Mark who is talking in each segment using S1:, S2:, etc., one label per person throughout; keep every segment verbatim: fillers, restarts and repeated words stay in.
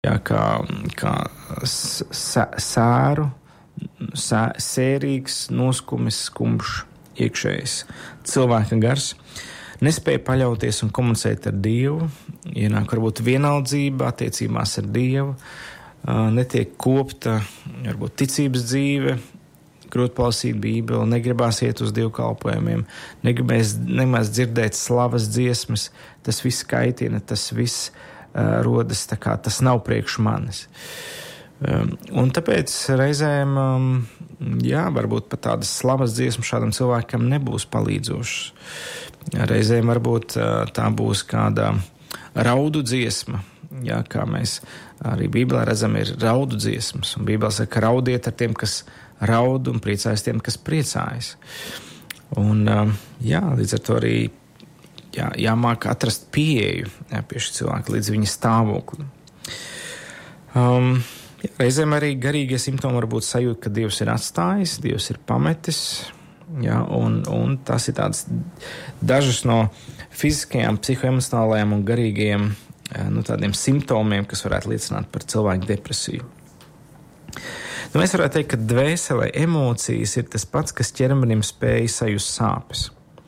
S1: jā, kā, kā sā, sēru, sā, sērīgs, noskumis, skumjš, iekšējs cilvēka gars. Nespēja paļauties un komunicēt ar Dievu, ienāk varbūt vienaldzība attiecībās ar Dievu, netiek kopta varbūt ticības dzīve, grūti palasīt Bībeli, negribās iet uz dievkalpojumiem, negribēs nemaz dzirdēt slavas dziesmas, tas viss kaitina, tas viss uh, rodas tā kā tas nav priekš manis. Um, un tāpēc reizēm, um, jā, varbūt pat tādas slavas dziesmas šādam cilvēkam nebūs palīdzošas. Reizēm varbūt uh, tā būs kāda raudu dziesma, jā, kā mēs arī Bībelē redzam, ir raudu dziesmas, un Bībelē saka, raudiet ar tiem, kas raud un priecājas tiem, kas priecājas. Un, jā, līdz ar to arī jā, jāmāk atrast pieeju jā, pie šī cilvēka līdz viņa stāvoklim. Um, jā, reizēm arī garīgie simptomi var būt sajūta, ka Dievs ir atstājis, Dievs ir pametis, jā, un, un tas ir tāds dažas no fiziskajām, psihoemocionālajām un garīgajiem nu, tādiem simptomiem, kas varētu liecināt par cilvēku depresiju. Nu, mēs varētu teikt, ka dvēselē emocijas ir tas pats, kas ķermenim spēj sajust sāpes.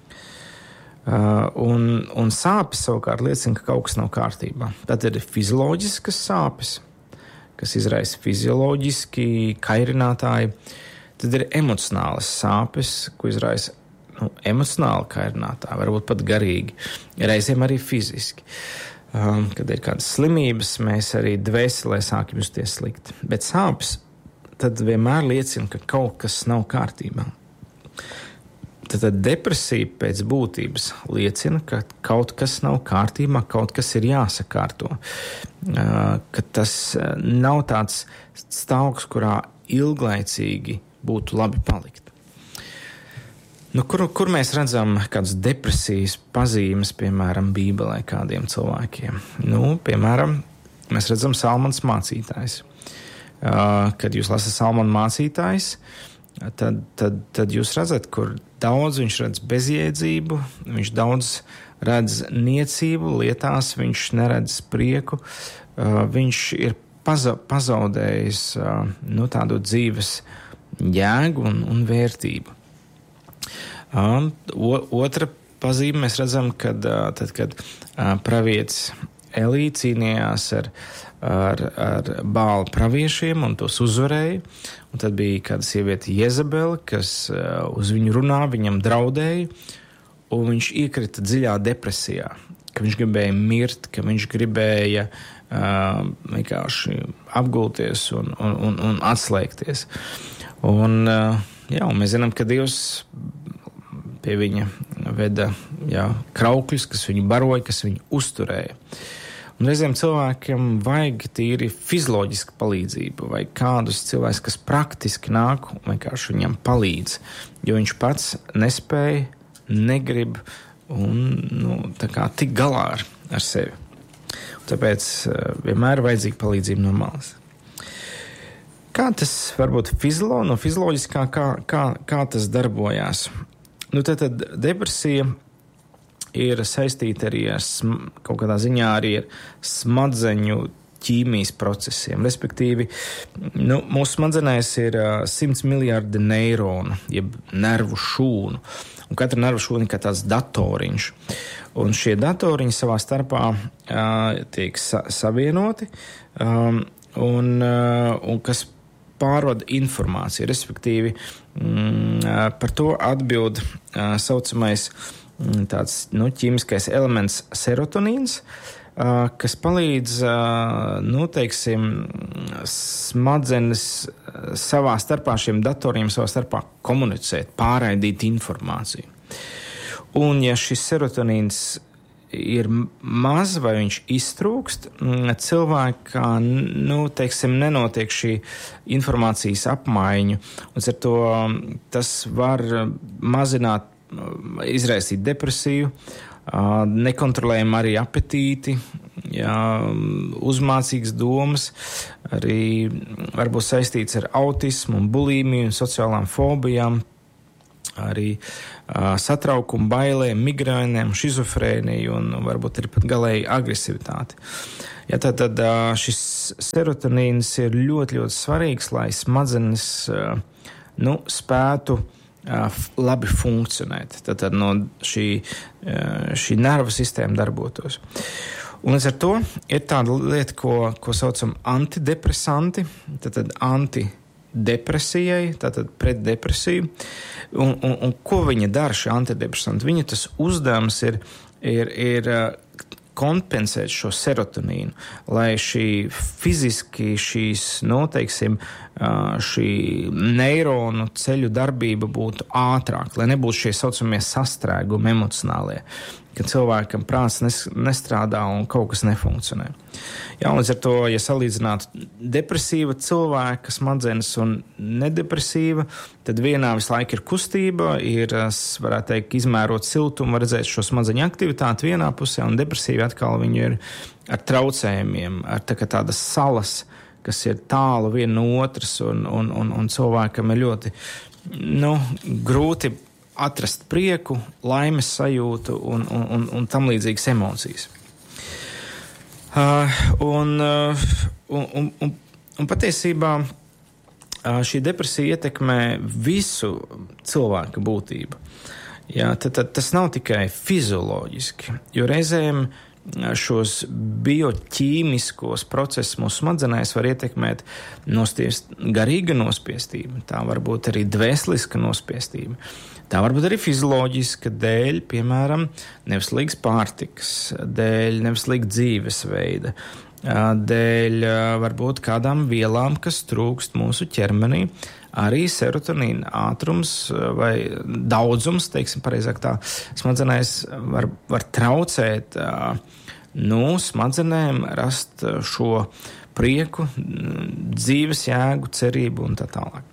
S1: Uh, un, un sāpes savukārt liecina, ka kaut kas nav kārtībā. Tad ir fizioloģiskas sāpes, kas izraisa fizioloģiski kairinātāji. Tad ir emocionālas sāpes, ko izraisa nu, emocionāli kairinātāji, varbūt pat garīgi, reizēm arī fiziski. Um, kad ir kādas slimības, mēs arī dvēselē sākam justies slikti. Bet sāpes tad vienmēr liecina, ka kaut kas nav kārtībā. Tad, tad depresija pēc būtības liecina, ka kaut kas nav kārtībā, kaut kas ir jāsakārto. Ka tas nav tāds stāvoklis, kurā ilglaicīgi būtu labi palikt. Nu, kur, kur mēs redzam kādas depresijas pazīmes, piemēram, Bībelē kādiem cilvēkiem? Nu, piemēram, mēs redzam Salmans mācītājs. Uh, kad jūs lasat Salmanu mācītājs, tad, tad, tad jūs redzat, kur daudz viņš redz bezjēdzību, viņš daudz redz niecību lietās, viņš neredz prieku, uh, viņš ir paza, pazaudējis uh, nu, tādu dzīves jēgu un, un vērtību. Uh, o, otra pazīme mēs redzam, kad, uh, tad, kad uh, pravietis Elī cīnījās ar ar, ar Bāla praviešiem un tos uzvarēja. Un tad bija kāda sieviete Jezabele, kas uh, uz viņu runā, viņam draudēja, un viņš iekrita dziļā depresijā, ka viņš gribēja mirt, ka viņš gribēja uh, vienkārši apgulties un, un, un, un atslēgties. Un, uh, jā, un mēs zinām, ka Dievs pie viņa veda jā, kraukļus, kas viņu baroja, kas viņu uzturēja. Un reizēm cilvēkiem vajag tīri fizioloģisku palīdzību vai kādus cilvēkus, kas praktiski nāk un vienkārši viņam palīdz, jo viņš pats nespēja, negrib un nu, tā kā tik galā ar, ar sevi. Un tāpēc vienmēr ir vajadzīga palīdzība no malas. Kā tas varbūt fiziolo, no fizioloģiskā, kā, kā, kā tas darbojās? Nu, tad, tad depresija ir saistīta arī ar sm- kaut kādā ziņā arī ar smadzeņu ķīmijas procesiem. Respektīvi, nu, mūsu smadzenēs ir uh, simts miljardi neironu, jeb nervu šūnu. Un katra nervu šūna ir kā tāds datoriņš. Un šie datoriņi savā starpā uh, tiek sa- savienoti um, un, uh, un kas pārvada informāciju. Respektīvi, mm, uh, par to atbild uh, saucamais tāds nu, ķīmiskais elements serotonīns, uh, kas palīdz uh, nu, teiksim, smadzenes savā starpā, šiem datoriem savā starpā komunicēt, pārraidīt informāciju. Un ja šis serotonīns ir maz vai viņš iztrūkst, cilvēkā nu, teiksim, nenotiek šī informācijas apmaiņa, un ar to tas var mazināt, izraisīt depresiju, nekontrolējam arī apetīti, jā, uzmācīgas domas, arī varbūt saistīts ar autismu, un bulimiju un sociālām fobijām, arī uh, satraukumu, bailēm, migrēniem, šizofrēniju un varbūt arī pat galēji agresivitāti. Ja, tad tad uh, šis serotonīns ir ļoti, ļoti svarīgs, lai smadzenes nu, spētu labi funkcionēt. Tad no šī, šī nervu sistēma darbotos. Un līdz ar to ir tāda lieta, ko, ko saucam antidepresanti, tad antidepresijai, tātad pret depresiju. Un, un, un ko viņa dara, šī antidepresanti? Viņa tas uzdevums ir, ir, ir kompensēt šo serotonīnu, lai šī fiziski šīs, nu, teiksim, šī neironu ceļu darbība būtu ātrāk, lai nebūtu šie saucamie sastrēgumi emocionālie, ka cilvēkam prāts nestrādā un kaut kas nefunkcionē. Jā, līdz ar to, ja salīdzinātu depresīva cilvēka smadzenes un nedepresīva, tad vienā visu laiku ir kustība, ir, varētu teikt, izmērot siltumu, var redzēt šo smadzeņu aktivitāti vienā pusē, un depresīva atkal viņi ir ar traucējumiem, ar tā, tādas salas, kas ir tālu viena no otras, un, un, un, un cilvēkam ir ļoti, nu, grūti atrast prieku, laimes sajūtu un, un, un, un tam līdzīgas emocijas. Uh, un, uh, un, un, un, un patiesībā uh, šī depresija ietekmē visu cilvēka būtību. Jā, tad, tad tas nav tikai fizioloģiski, jo reizēm šos bioķīmiskos procesus mūsu smadzenēs var ietekmēt nospiest, garīga nospiestība, tā var būt arī dvēseliska nospiestība. Tā var būt arī fizioloģiska dēļ, piemēram, neveselīgas pārtikas, dēļ neveselīga dzīvesveida, dēļ varbūt kādām vielām, kas trūkst mūsu ķermenī. Arī serotonīna ātrums vai daudzums, teiksim, pareizāk tā, smadzenēs var, var traucēt nu, smadzenēm rast šo prieku, dzīves jēgu, cerību un tā tālāk.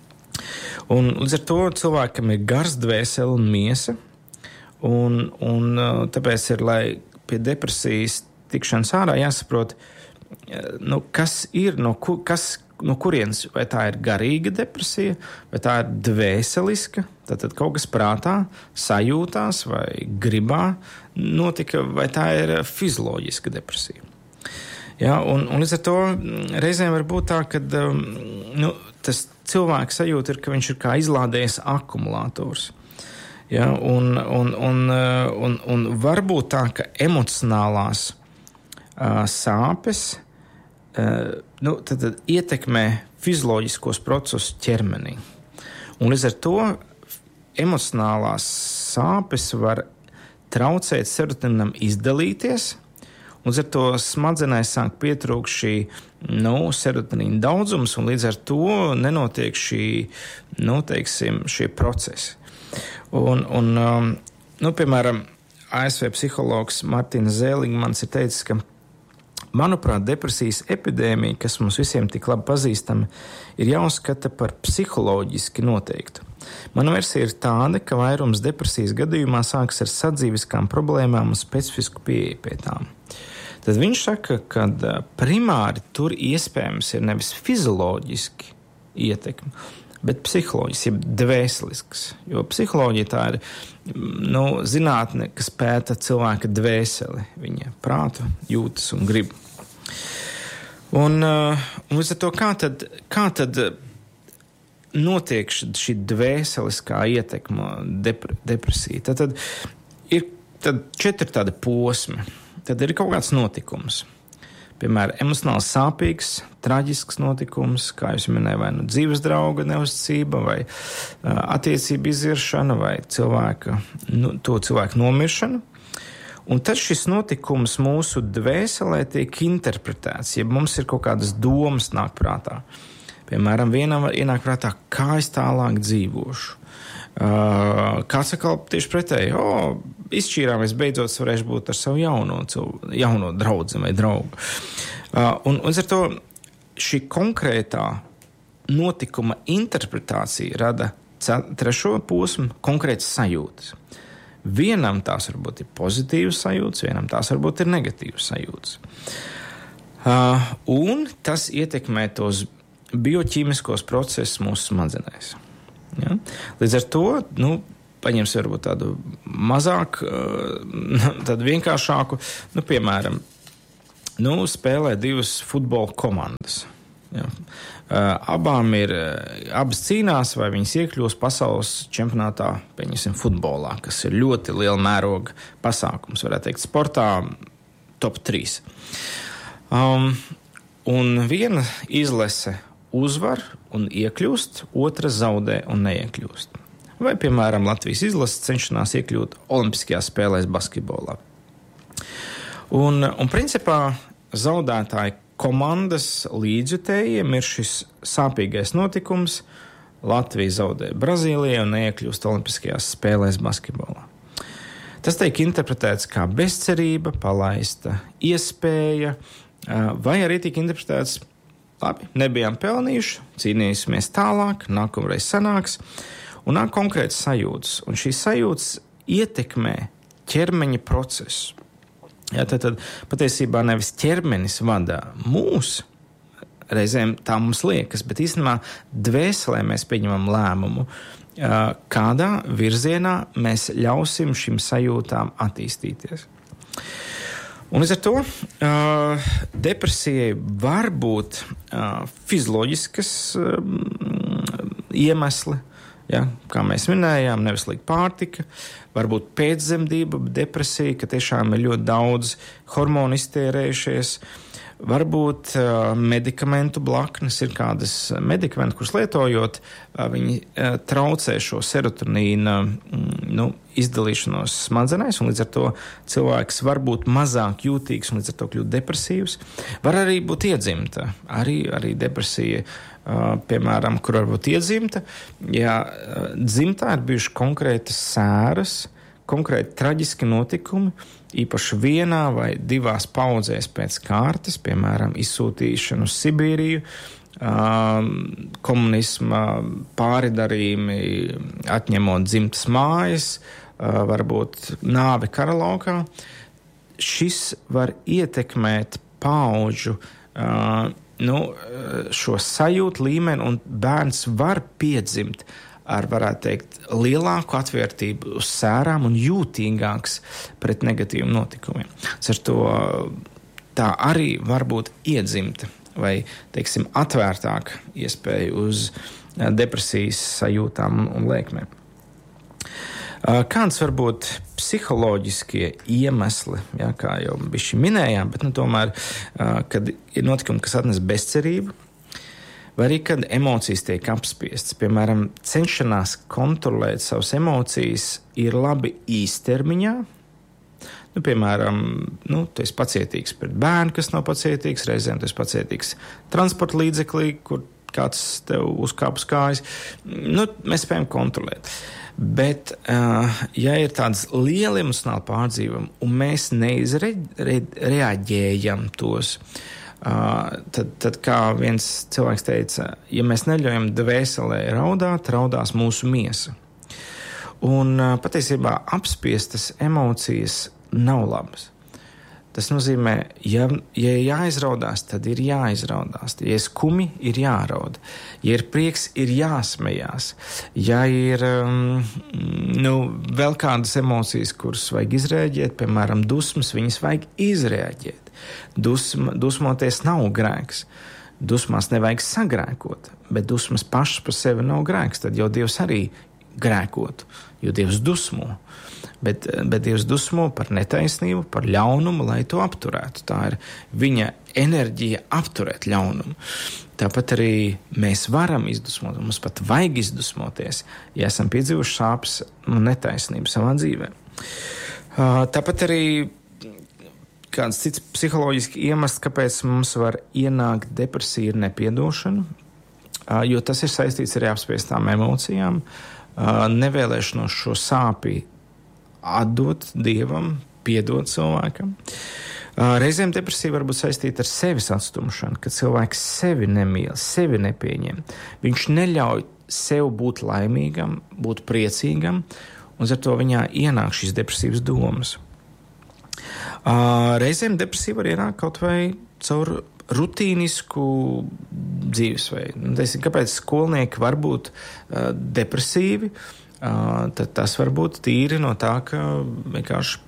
S1: Un līdz ar to cilvēkam ir gars, dvēsele un miesa, un, un tāpēc ir, lai pie depresijas tikšanas ārā jāsaprot, nu, kas ir, no, ku, kas, no kurienes, vai tā ir garīga depresija, vai tā ir dvēseliska, tātad kaut kas prātā, sajūtās vai gribā notika, vai tā ir fizioloģiska depresija. Ja, un, un līdz ar to reizēm var būt tā, ka um, nu, tas cilvēks sajūta ir, ka viņš ir kā izlādējis akumulators. Ja, un, un, un, un, un var būt tā, ka emocionālās uh, sāpes uh, nu, tad, tad ietekmē fizioloģiskos procesus ķermenī. Un līdz ar to emocionālās sāpes var traucēt serotoninam izdalīties. Un ar to smadzenēs sāk pietrūkt šī nu, serotonīna daudzums, un līdz ar to nenotiek šī, nu, teiksim, šie procesi. Un, un um, nu, piemēram, A S V psihologs Martina Zēlingmans ir teicis, ka, manuprāt, depresijas epidēmija, kas mums visiem tik labi pazīstama, ir jāuzskata par psiholoģiski noteiktu. Mana versija ir tāda, ka vairums depresijas gadījumā sākas ar sadzīviskām problēmām un specifisku pieeju pie tām. Tad viņš saka, ka primāri tur iespējams ir nevis fizioloģiski ietekmi, bet psiholoģiski, jeb dvēselisks. Jo psiholoģija tā ir nu, zinātne, kas pēta cilvēka dvēseli, viņa prātu, jūtas un grib. Un, un līdz ar to, kā tad, kā tad notiek šī dvēseliskā ietekma depre, depresija? Tad, tad ir tad četri tādi posmi. Tad ir kaut kāds notikums. Piemēram, emocionāli sāpīgs, traģisks notikums, kā jūs minēju, vai nu dzīves drauga neuzticība, vai uh, attiecība iziršana, vai cilvēka, nu, to cilvēku nomiršana. Un tad šis notikums mūsu dvēselē tiek interpretēts, ja mums ir kaut kādas domas nāk prātā. Piemēram, vienam ienāk prātā, kā es tālāk dzīvošu. Uh, kāds atkal tieši pretēji, o, izšķīrāmies, beidzot varēšu būt ar savu jauno, jauno draudzi vai draugu. Uh, un, un ar to šī konkrētā notikuma interpretācija rada trešo posmu konkrētas sajūtas. Vienam tās varbūt ir pozitīvas sajūtas, vienam tās varbūt ir negatīvas sajūtas. Uh, un tas ietekmē tos bioķīmiskos procesus mūsu smadzenēs. Ja? Līdz ar to, nu, paņemsim varbūt tādu mazāk, tādu vienkāršāku, nu, piemēram, nu, spēlē divas futbola komandas. Ja. Uh, abām ir, uh, abas cīnās, vai viņas iekļūs pasaules čempionātā, pieņemsim, futbolā, kas ir ļoti liela mēroga pasākums, varētu teikt, sportā top trīs. Um, un viena izlase uzvar un iekļūst, otra zaudē un neiekļūst. Vai, piemēram, Latvijas izlase cenšanās iekļūt olimpiskajās spēlēs basketbolā. Un, un principā zaudētāji komandas līdzjutējiem ir šis sāpīgais notikums. Latvija zaudē Brazīlijai un neiekļūst olimpiskajās spēlēs basketbolā. Tas tiek interpretēts kā bezcerība, palaista iespēja, vai arī tiek interpretēts, labi, nebijām pelnījuši, cīnīsimies tālāk, nākamreiz sanāks, un nāk konkrēts sajūtas, un šīs sajūtas ietekmē ķermeņa procesu. Jā, tad, tad patiesībā nevis ķermenis vada mūs, reizēm tā mums liekas, bet īstenībā dvēselē mēs pieņemam lēmumu, kādā virzienā mēs ļausim šīm sajūtām attīstīties. Un līdz ar to uh, depresijai var būt uh, fizioloģiskas uh, iemesli, ja, kā mēs minējām, neveselīga pārtika, varbūt pēcdzemdība, depresija, ka tiešām ir ļoti daudz hormonu iztērējušies. Varbūt uh, medikamentu blaknes ir kādas medikamenti, kurus lietojot, uh, viņi uh, traucē šo serotonīna mm, nu, izdalīšanos smadzenēs, un līdz ar to cilvēks var būt mazāk jūtīgs un līdz ar to kļūt depresīvs. Var arī būt iedzimta, arī, arī depresija, uh, piemēram, kur var būt iedzimta, ja uh, dzimtā ir bijuši konkrētas sēras, konkrēti traģiski notikumi, īpaši vienā vai divās paudzēs pēc kārtas, piemēram, izsūtīšanu uz Sibīriju, komunisma pāridarījumi, atņemot dzimtas mājas, varbūt nāve kara laukā. Šis var ietekmēt paudžu nu, šo sajūtu līmeni, un bērns var piedzimt ar, varētu teikt, lielāku atvērtību uz sērām un jūtīgāks pret negatīviem notikumiem. Ar to tā arī var būt iedzimta vai, teiksim, atvērtāka iespēja uz depresijas sajūtām un lēkmēm. Kāds var būt psiholoģiskie iemesli, ja, kā jau bišķi minējām, bet nu, tomēr, kad ir notikumi, kas atnes bezcerību, vai arī, kad emocijas tiek apspiestas, piemēram, cenšanās kontrolēt savas emocijas, ir labi īstermiņā. Nu, piemēram, nu, tu esi pacietīgs pret bērnu, kas nav pacietīgs, reizēm tu esi pacietīgs transporta līdzeklī, kur kāds tev uzkāp uz kājas. Nu, mēs spējam kontrolēt. Bet, uh, ja ir tādas liela emocionāla pārdzīvuma, un mēs neizreaģējam tos, Uh, tad, tad, kā viens cilvēks teica, ja mēs neļaujam dvēselē raudāt, raudās mūsu miesa. Un uh, patiesībā apspiestas emocijas nav labas. Tas nozīmē, ja, ja jāizraudās, tad ir jāizraudās. Ja ir skumi, ir jārauda. Ja ir prieks, ir jāsmejās. Ja ir um, nu, vēl kādas emocijas, kuras vajag izrēģēt, piemēram, dusmas, viņas vajag izrēģēt. Dusma, dusmoties nav grēks. Dusmās nevajag sagrēkot, bet dusmas pašas par sevi nav grēks. Tad jau Dievs arī grēkotu, jo Dievs dusmo. Bet, bet Dievs dusmo par netaisnību, par ļaunumu, lai to apturētu. Tā ir viņa enerģija apturēt ļaunumu. Tāpat arī mēs varam izdusmot, mums pat vajag izdusmoties, ja esam piedzīvojuši sāpes un netaisnību savā dzīvē. Tāpat arī kāds cits psiholoģiski iemesls, kāpēc mums var ienākt depresija, ir nepiedošana, jo tas ir saistīts arī apspiestām emocijām, nevēlēšanos šo sāpju atdot Dievam, piedot cilvēkam. Reizēm depresija var būt saistīta ar sevis atstumšanu, kad cilvēks sevi nemīl, sevi nepieņem. Viņš neļauj sev būt laimīgam, būt priecīgam, un ar to viņā ienāk šīs depresīvas domas. Reizēm depresija var ienākt kaut vai caur rutīnisku dzīvesveidu. Kāpēc skolnieki var būt depresīvi? Uh, tad tas var būt tīri no tā, ka vienkārši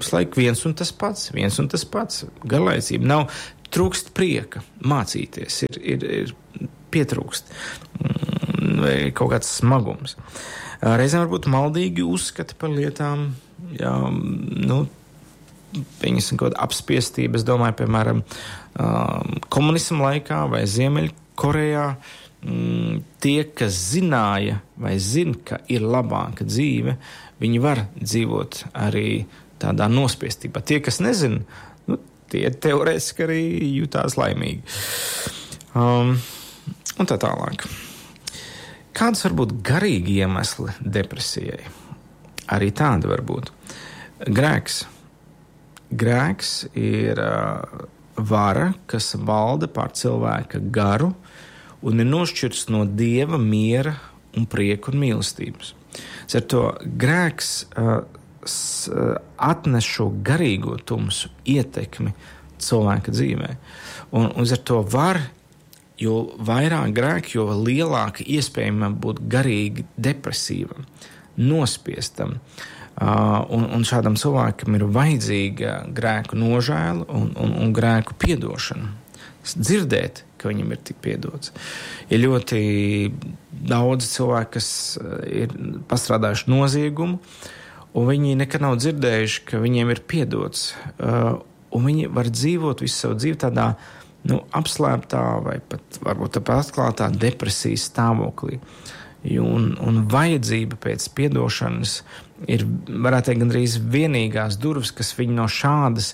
S1: visu laiku viens un tas pats, viens un tas pats, garlaicība nav, trūkst prieka mācīties, ir, ir, ir pietrūkst, vai kaut kāds smagums. Reizēm varbūt maldīgi uzskati par lietām, jā, nu, viņas kaut kāda apspiestība, es domāju, piemēram, komunisma laikā vai Ziemeļkorejā, tie, kas zināja vai zina, ka ir labāka dzīve, viņi var dzīvot arī tādā nospiestībā. Tie, kas nezina, nu, tie teorētiski arī jutās laimīgi. Um, un tā tālāk. Kādas var būt garīgi iemesli depresijai? Arī tāda var būt. Grēks. Grēks ir uh, vara, kas valda pār cilvēka garu un ir nošķirts no Dieva miera un prieku un mīlestības. Ar to grēks uh, s, uh, atnes šo garīgo tumsu ietekmi cilvēka dzīvē. Un, un ar to var, jo vairāk grēki, jo lielāka iespējama būt garīgi depresīvam, nospiestam. Uh, un, un šādam cilvēkam ir vajadzīga grēku nožēla un, un, un grēku piedošana. Dzirdēt, ka viņam ir tik piedots. Ir ļoti daudz cilvēku, kas ir pastrādājuši noziegumu, un viņi nekad nav dzirdējuši, ka viņiem ir piedots. Uh, un viņi var dzīvot visu savu dzīvi tādā, nu, apslēptā vai pat varbūt tāpat atklātā depresijas stāvoklī. Un, un vajadzība pēc piedošanas ir, varētu teikt, gandrīz vienīgās durvis, kas viņu no šādas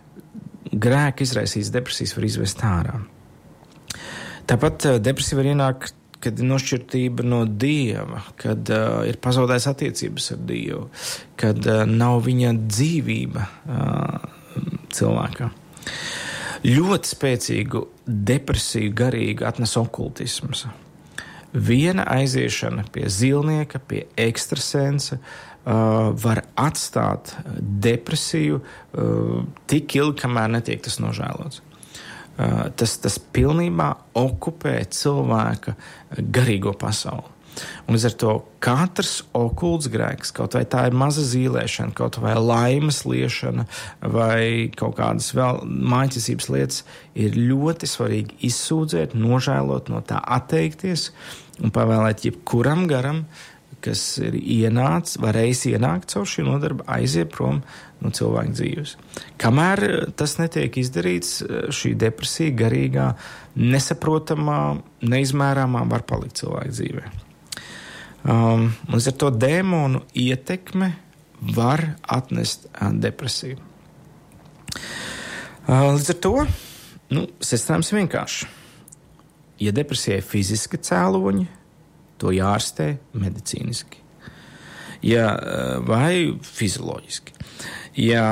S1: grēka izraisīs depresijas var izvest ārā. Tāpat uh, depresija var ienākt, kad ir nošķirtība no Dieva, kad uh, ir pazaudējis attiecības ar Dievu, kad uh, nav viņa dzīvība uh, cilvēkā. Ļoti spēcīgu depresiju garīgi atnes okultisms. Viena aiziešana pie zilnieka, pie ekstrasensa uh, var atstāt depresiju uh, tik ilgi, kamēr netiek tas nožēlots. Uh, tas, tas pilnībā okupē cilvēka garīgo pasauli. Un līdz ar to katrs okults grēks, kaut vai tā ir maza zīlēšana, kaut vai laimes liešana vai kaut kādas vēl mājas lietas, ir ļoti svarīgi izsūdzēt, nožēlot, no tā atteikties un pavēlēt jebkuram garam, kas ir ienācis, varējis ienākt caur šī nodarba, aiziet prom no cilvēka dzīves. Kamēr tas netiek izdarīts, šī depresija garīgā, nesaprotamā, neizmērāmā var palikt cilvēka dzīvē. Um, līdz ar to dēmonu ietekme var atnest uh, depresiju. Uh, līdz ar to, nu, secinājums vienkārši. Ja depresija ir fiziski cēloņi, to jārastē medicīniski. Ja, vai fizioloģiski. Ja,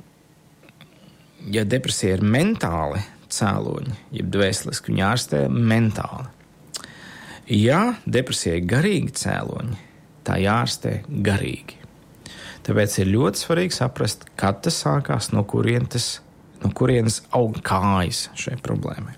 S1: ja depresija ir mentāli cēloņi, jeb dvēseliski, viņi jārastē mentāli. Ja depresija ir garīgi cēloņi, tā jārastē garīgi. Tāpēc ir ļoti svarīgi saprast, kad tas sākās, no kurienes, no kurienes aug kājas šai problēmai.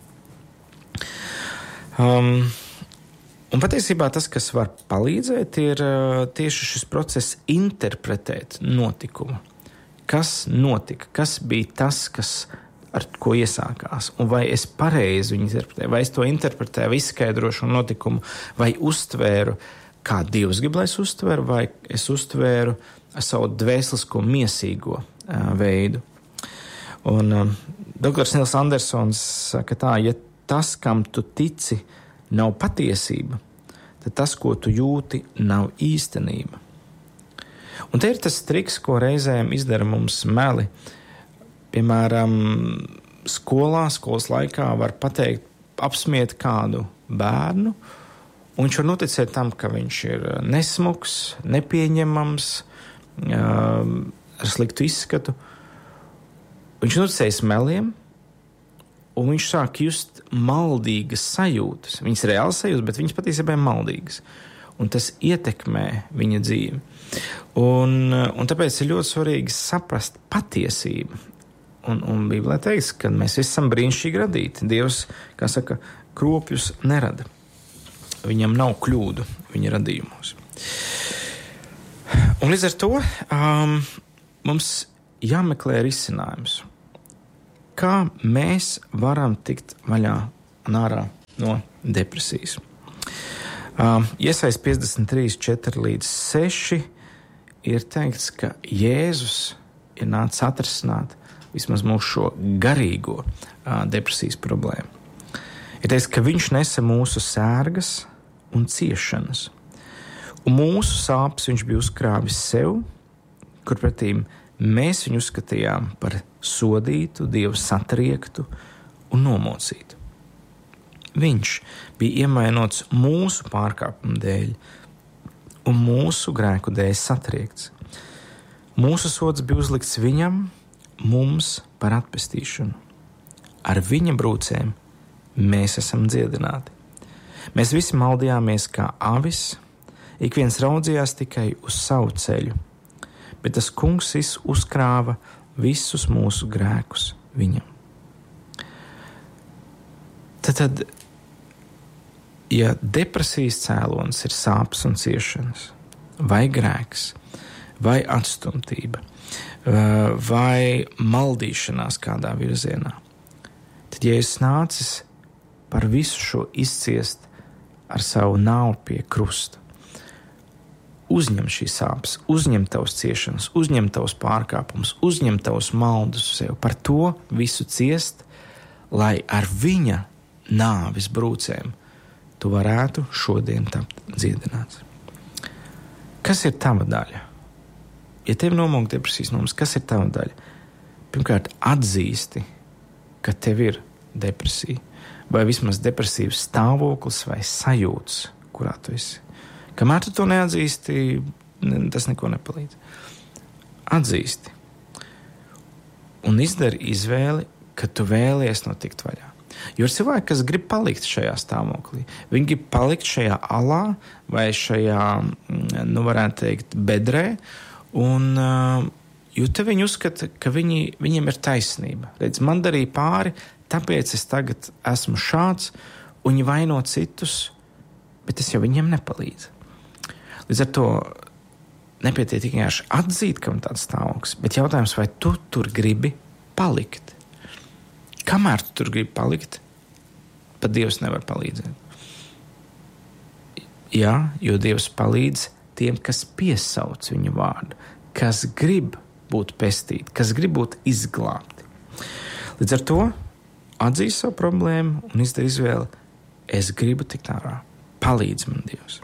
S1: Um, un patiesībā tas, kas var palīdzēt, ir uh, tieši šis process interpretēt notikumu. Kas notika? Kas bija tas, kas ar ko iesākās? Un vai es pareizi viņu interpretēju? Vai es to interpretēju, izskaidrošu šo notikumu, vai uztvēru, kā Dievs grib, lai es uztveru, vai es uztvēru ar savu dvēselisko miesīgo uh, veidu. Un uh, doktors Nils Andersons saka tā, ja tas, kam tu tici, nav patiesība, tad tas, ko tu jūti, nav īstenība. Un te ir tas triks, ko reizēm izdara mums meli. Piemēram, skolā, skolas laikā var pateikt, apsmiet kādu bērnu, un viņš var noticēt tam, ka viņš ir nesmuks, nepieņemams, ar sliktu izskatu. Viņš noticējas meliem, un viņš sāk just maldīgas sajūtas. Viņas ir reāls sajūtas, bet viņas patiesībā ir maldīgas. Un tas ietekmē viņa dzīvi. Un, un tāpēc ir ļoti svarīgi saprast patiesību. Un, un Bībelē teiks, ka mēs visi esam brīnišķīgi radīti. Dievs, kā saka, kropļus nerada. Viņam nav kļūdu viņa radījumos. Un līdz ar to um, mums jāmeklē risinājums. Kā mēs varam tikt vaļā un ārā no depresijas? Uh, Iesaist piecdesmit trīs, četri līdz seši ir teikts, ka Jēzus ir nācis atrisināt vismaz mūsu šo garīgo uh, depresijas problēmu. Ir teikts, ka viņš nesa mūsu sērgas un ciešanas, un mūsu sāpes viņš bija uzkrāvis sev, kur pretīm mēs viņu uzskatījām par sodītu, Dievu satriektu un nomocītu. Viņš bija iemainots mūsu pārkāpumu dēļ un mūsu grēku dēļ satriekts. Mūsu sods bija uzlikts viņam, mums par atpestīšanu. Ar viņa brūcēm mēs esam dziedināti. Mēs visi maldījāmies kā avis, ik viens raudzījās tikai uz savu ceļu, bet tas kungs uzkrāva visus mūsu grēkus viņam. Tad, tad ja depresijas cēlonis ir sāpes un ciešanas, vai grēks, vai atstumtība, vai maldīšanās kādā virzienā, tad Jēzus nācis par visu šo izciest ar savu nāvi pie krusta. Uzņem šīs sāpes, uzņem tavas ciešanas, uzņem tavas pārkāpumus, uzņem tavas maldus sev. Par to visu ciest, lai ar viņa nāves brūcēm tu varētu šodien tapt dziedināts. Kas ir tava daļa? Ja tev nomok depresijas nomas, kas ir tava daļa? Pirmkārt, atzīsti, ka tev ir depresija, vai vismaz depresīvs stāvoklis vai sajūtas, kurā tu esi. Kamēr tu to neatzīsti, tas neko nepalīdz. Atzīsti. Un izdari izvēli, ka tu vēlies no tikt vaļā. Jo ir cilvēki, kas grib palikt šajā stāvoklī. Viņi grib palikt šajā alā vai šajā, nu varētu teikt, bedrē, un jo te viņi uzskata, ka viņi, viņiem ir taisnība. Redz, man darīja pāri, tāpēc es tagad esmu šāds, un viņi vaino citus, bet es jau viņiem nepalīdzu. Līdz ar to nepietiek tikai atzīt, ka man tāds stāvoklis, bet jautājums, vai tu tur gribi palikt? Kamēr tu tur gribi palikt, pat Dievs nevar palīdzēt. Jā, jo Dievs palīdz tiem, kas piesauc viņu vārdu, kas grib būt pestīti, kas grib būt izglābti. Līdz ar to atzīst savu problēmu un izdara izvēli, es gribu tikt ārā, palīdz man Dievs.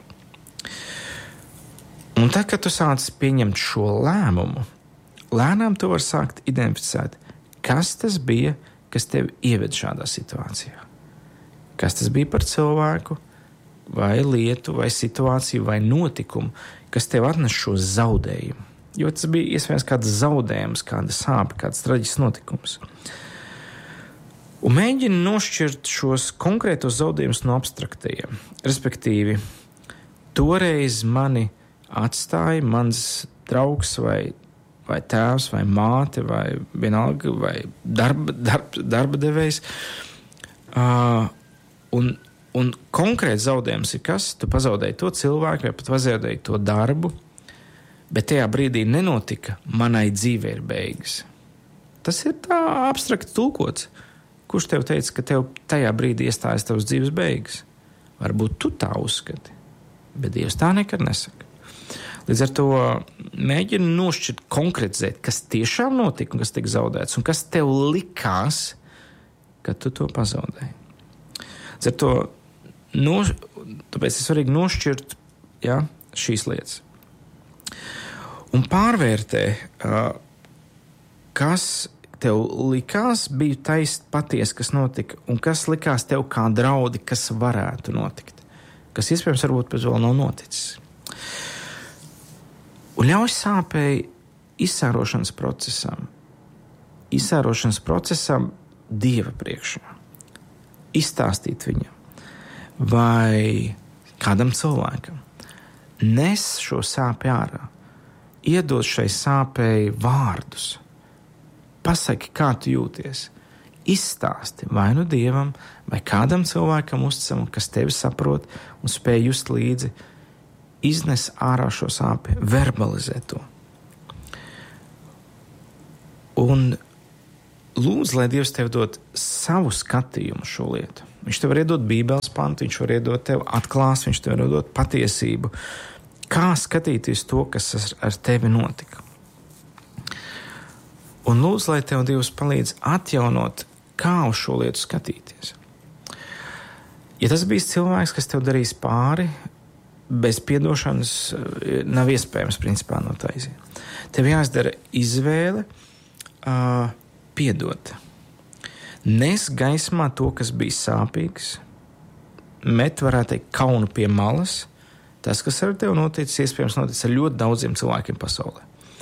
S1: Un tad, kad tu sāc pieņemt šo lēmumu, lēnām tu vari sākt identificēt, kas tas bija, kas tevi ieved šādā situācijā. Kas tas bija par cilvēku, vai lietu, vai situāciju, vai notikumu, kas tev atnes šo zaudējumu. Jo tas bija iespējams kāds zaudējums, kāda sāpe, kāds traģisks notikums. Un mēģini nošķirt šos konkrētos zaudējumus no abstraktajiem. Respektīvi, toreiz mani atstāja mans draugs vai, vai tēvs vai māte vai vienalga vai darba, darba, darba devējs. Uh, un, un konkrēts zaudējums ir kas? Tu pazaudēji to cilvēku vai pat pazaudēji to darbu, bet tajā brīdī nenotika manai dzīvei ir beigas. Tas ir tā abstrakti tulkots. Kurš tev teica, ka tev tajā brīdī iestājas tavas dzīves beigas? Varbūt tu tā uzskati, bet Dievs tā nekad nesaka. Līdz ar to mēģini nošķirt, konkretizēt, kas tiešām notika un kas tika zaudēts, un kas tev likās, ka tu to pazaudēji. Līdz ar to, no, tāpēc ir svarīgi nošķirt ja, šīs lietas. Un pārvērtē, kas tev likās, bija taisn patiesi, kas notika, un kas likās tev kā draudi, kas varētu notikt, kas iespējams varbūt pēc vēl nav noticis. Un ļauj sāpēji izsērošanas procesam, izsērošanas procesam Dieva priekšā. Izstāstīt viņam vai kādam cilvēkam. Nes šo sāpi ārā, iedod šai sāpēji vārdus. Pasaki, kā tu jūties. Izstāsti vai nu Dievam, vai kādam cilvēkam uzticamam, kas tevi saprot un spēj just līdzi. Iznes ārā šo sāpi, verbalizē to. Un lūdzu, lai Dievs tev dod savu skatījumu šo lietu. Viņš tev var iedot Bībeles pantu, viņš var iedot tev atklāst, viņš tev var iedot patiesību. Kā skatīties to, kas ar tevi notika. Un lūdzu, lai tev Dievs palīdz atjaunot, kā uz šo lietu skatīties. Ja tas bijis cilvēks, kas tev darīs pāri, bez piedošanas nav iespējams principā notaisīt. Tev jāizdara izvēle uh, piedot. Nes gaismā to, kas bija sāpīgs, met, varētu teikt, kaunu pie malas. Tas, kas ar tevi noticis, iespējams noticis ar ļoti daudziem cilvēkiem pasaulē.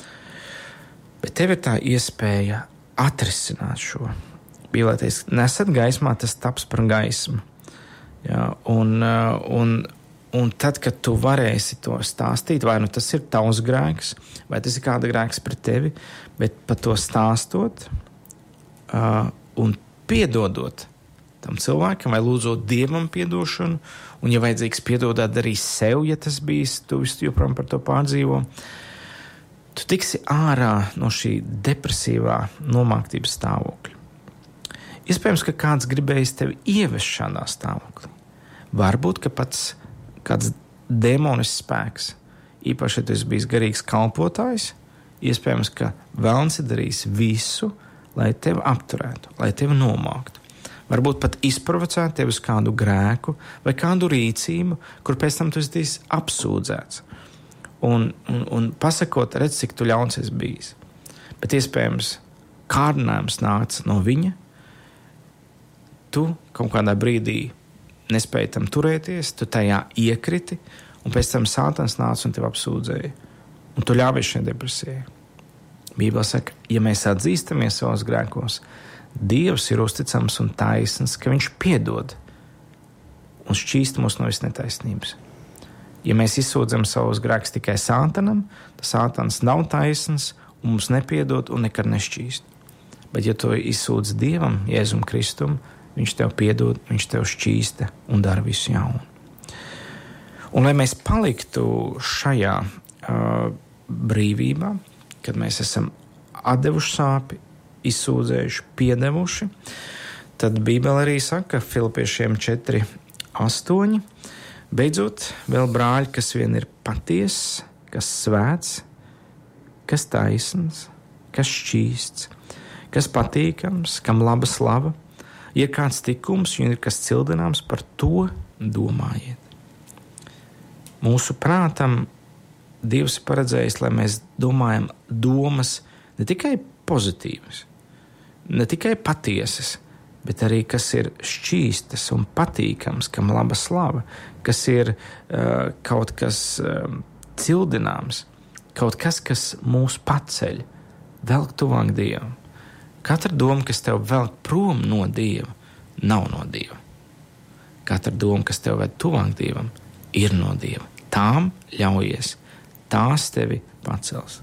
S1: Bet tev ir tā iespēja atrisināt šo. Bībelē teiks, nesat gaismā, tas taps par gaismu. Ja, un, un, un tad, kad tu varēsi to stāstīt, vai nu tas ir tavs grēks, vai tas ir kāda grēks pret tevi, bet par to stāstot uh, un piedodot tam cilvēkam, vai lūdzot Dievam piedošanu, un, ja vajadzīgs, piedodāt arī sev, ja tas bijis, tu joprojām par to pārdzīvo, tu tiksi ārā no šī depresīvā nomāktības stāvokļa. Iespējams, ka kāds gribējis tevi ievest šādā stāvoklī. Varbūt, ka pats kāds demonis spēks, īpaši, ja tu esi bijis garīgs kalpotājs, iespējams, ka velns ir darījis visu, lai tevi apturētu, lai tevi nomāktu. Varbūt pat izprovocēt tevi uz kādu grēku vai kādu rīcību, kur pēc tam tu esi apsūdzēts. Un, un, un pasakot, redz, cik tu ļauns esi bijis. Bet iespējams, kārdinājums nāca no viņa, tu kaut kādā brīdī nespēji tam turēties, tu tajā iekriti, un pēc tam Sātans nāca un tevi apsūdzēja. Un tu ļāvies šai depresijai. Bībele saka, ja mēs atzīstamies savos grēkos, Dievs ir uzticams un taisns, ka viņš piedod un šķīst mūs no visas netaisnības. Ja mēs izsūdzam savus grēkus tikai Sātanam, tad Sātans nav taisns un mums nepiedod un nekad nešķīst. Bet ja to izsūdz Dievam, Jēzum Kristum, viņš tev piedod, viņš tev šķīsta un dara visu jaunu. Un lai mēs paliktu šajā uh, brīvībā, kad mēs esam atdevuši sāpi, izsūdzējuši, piedevuši, tad Bībele arī saka Filipiešiem četri astoņi. Beidzot, vēl brāļi, kas vien ir patiess, kas svēts, kas taisns, kas šķīsts, kas patīkams, kam laba slava, ja kāds tikums, ja ir kas cildināms, par to domājiet. Mūsu prātam Dievs ir paredzējis, lai mēs domājam domas ne tikai pozitīvas, ne tikai patiesas, bet arī kas ir šķīstas un patīkams, kam laba slava, kas ir uh, kaut kas uh, cildināms, kaut kas, kas mūs paceļ, velk tuvāk Dievam. Katra doma, kas tev velk prom no Dieva, nav no Dieva. Katra doma, kas tev ved tuvāk Dievam, ir no Dieva. Tām ļaujies. Tās tevi pacels.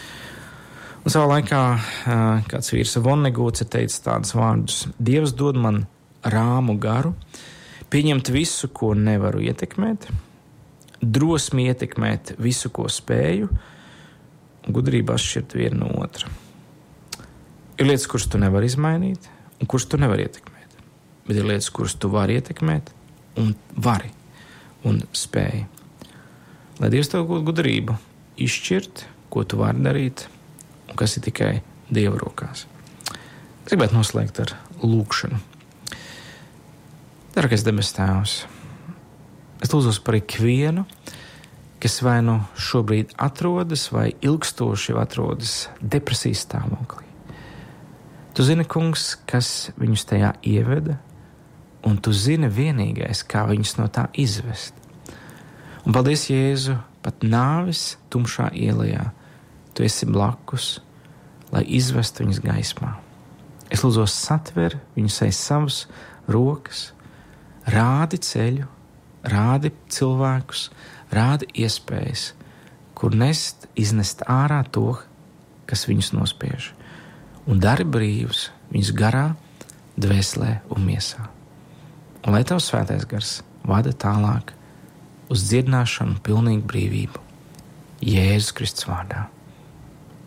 S1: Un savā laikā kāds vīrs Vonneguts ir teicis tādus vārdus: Dievs dod man rāmu garu, pieņemt visu, ko nevaru ietekmēt, drosmi ietekmēt visu, ko spēju, un gudrību atšķirt vienu no otra. Ir lietas, kuras tu nevari izmainīt, un kuras tu nevari ietekmēt. Bet ir lietas, kuras tu vari ietekmēt, un vari, un spēji. Lai Dievs tev dod gudrību izšķirt, ko tu vari darīt, un kas ir tikai Dieva rokās. Es gribētu noslēgt ar lūkšanu. Dārgais debes Tēvs, es lūdzos par ikvienu, kas vai nu šobrīd atrodas vai ilgstoši atrodas depresijas stāvoklī. Tu zini, Kungs, kas viņus tajā ieveda, un tu zini vienīgais, kā viņus no tā izvest. Un paldies, Jēzu, pat nāves tumšā ielajā tu esi blakus, lai izvestu viņus gaismā. Es lūdzos, satver viņus aiz savas rokas, rādi ceļu, rādi cilvēkus, rādi iespējas, kur nest, iznest ārā to, kas viņus nospiež, un dari brīvus viņus garā, dvēselē un miesā. Un lai Tavs svētais gars vada tālāk uz dziedināšanu, pilnīgu brīvību. Jēzus Kristus vārdā.